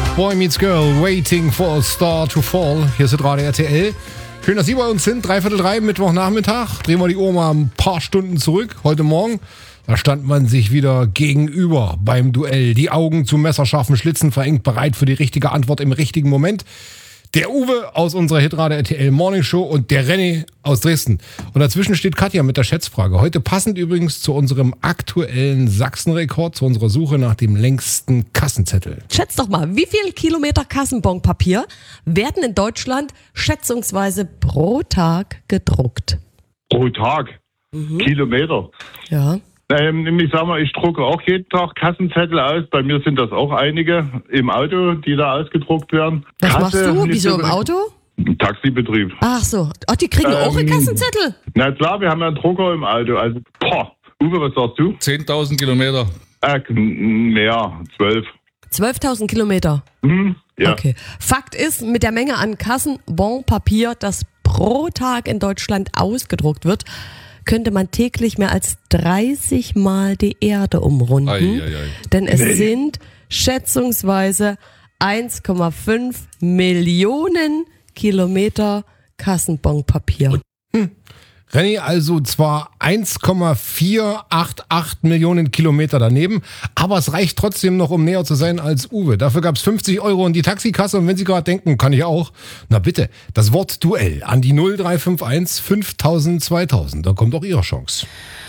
Boy Meets Girl, Waiting for a Star to Fall. Hier ist Radio RTL. Schön, dass Sie bei uns sind. 2:45, Mittwochnachmittag. Drehen wir die Uhr mal ein paar Stunden zurück. Heute Morgen, da stand man sich wieder gegenüber beim Duell. Die Augen zu messerscharfen Schlitzen verengt, bereit für die richtige Antwort im richtigen Moment. Der Uwe aus unserer Hitradio RTL Morning Show und der René aus Dresden. Und dazwischen steht Katja mit der Schätzfrage. Heute passend übrigens zu unserem aktuellen Sachsenrekord, zu unserer Suche nach dem längsten Kassenzettel. Schätz doch mal, wie viel Kilometer Kassenbonpapier werden in Deutschland schätzungsweise pro Tag gedruckt? Pro Tag? Kilometer? Ja. Ich sag mal, ich drucke auch jeden Tag Kassenzettel aus. Bei mir sind das auch einige im Auto, die da ausgedruckt werden. Was machst du? Wieso im Auto? Taxibetrieb. Ach so. Ach, die kriegen auch einen Kassenzettel? Na klar, wir haben ja einen Drucker im Auto. Also, Uwe, was sagst du? 10.000 Kilometer. Mehr, 12. 12.000 Kilometer? Ja. Okay. Fakt ist, mit der Menge an Kassenbonpapier, das pro Tag in Deutschland ausgedruckt wird, könnte man täglich mehr als 30 Mal die Erde umrunden. Denn es sind schätzungsweise 1,5 Millionen Kilometer Kassenbonpapier. René, also zwar 1,488 Millionen Kilometer daneben, aber es reicht trotzdem noch, um näher zu sein als Uwe. Dafür gab es 50 Euro in die Taxikasse und wenn Sie gerade denken, kann ich auch, na bitte, das Wort Duell an die 0351 5000 2000, da kommt auch Ihre Chance.